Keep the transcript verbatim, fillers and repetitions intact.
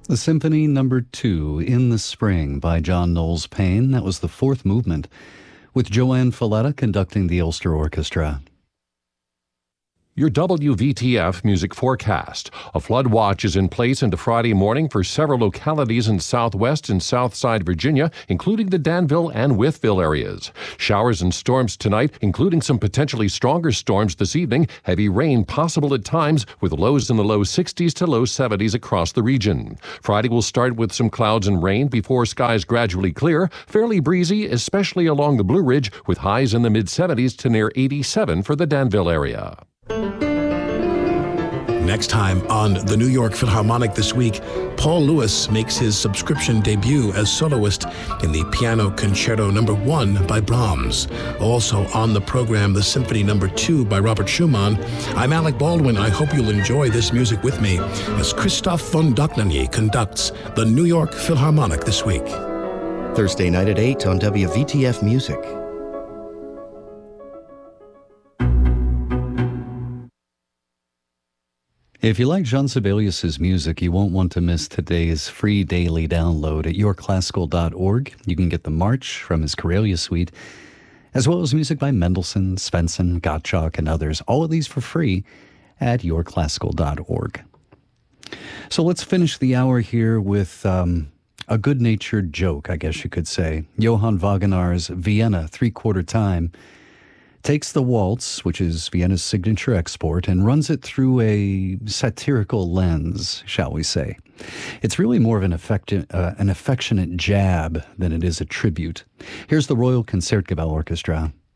The Symphony Number Two, In the Spring, by John Knowles Paine. That was the fourth movement, with Joanne Falletta conducting the Ulster Orchestra. Your W V T F music forecast. A flood watch is in place into Friday morning for several localities in southwest and southside Virginia, including the Danville and Wytheville areas. Showers and storms tonight, including some potentially stronger storms this evening. Heavy rain possible at times, with lows in the low sixties to low seventies across the region. Friday will start with some clouds and rain before skies gradually clear. Fairly breezy, especially along the Blue Ridge, with highs in the mid-seventies to near eighty-seven for the Danville area. Next time on the New York Philharmonic this week, Paul Lewis makes his subscription debut as soloist in the Piano Concerto Number One by Brahms. Also on the program, the Symphony Number Two by Robert Schumann. I'm Alec Baldwin. I hope you'll enjoy this music with me as Christoph von Dohnanyi conducts the New York Philharmonic this week. Thursday night at eight on W V T F Music. If you like Jean Sibelius's music, you won't want to miss today's free daily download at your classical dot org. You can get the March from his Karelia Suite, as well as music by Mendelssohn, Svensson, Gottschalk, and others. All of these for free at your classical dot org. So let's finish the hour here with um, a good-natured joke, I guess you could say. Johann Wagenaar's Vienna Three-Quarter Time takes the waltz, which is Vienna's signature export, and runs it through a satirical lens, shall we say. It's really more of an, affecti- uh, an affectionate jab than it is a tribute. Here's the Royal Concertgebouw Orchestra.